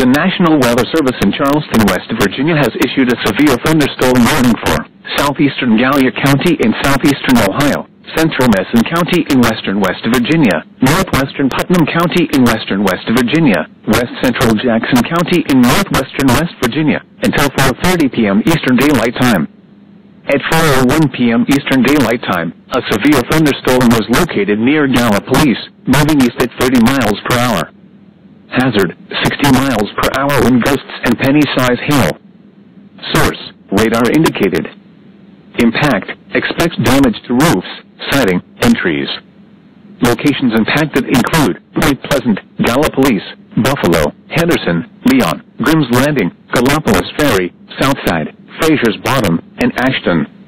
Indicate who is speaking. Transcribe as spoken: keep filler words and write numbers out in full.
Speaker 1: The National Weather Service in Charleston, West Virginia has issued a severe thunderstorm warning for southeastern Gallia County in southeastern Ohio, central Mason County in western West Virginia, northwestern Putnam County in western West Virginia, west central Jackson County in northwestern West Virginia, until four thirty p m Eastern Daylight Time. At four oh one p m Eastern Daylight Time, a severe thunderstorm was located near Gallipolis, moving east at thirty miles per hour. Hazard, sixty miles per hour wind gusts and penny-size hail. Source, radar indicated. Impact, expect damage to roofs, siding, and trees. Locations impacted include Point Pleasant, Gallipolis, Buffalo, Henderson, Leon, Grimms Landing, Gallipolis Ferry, Southside, Fraser's Bottom, and Ashton.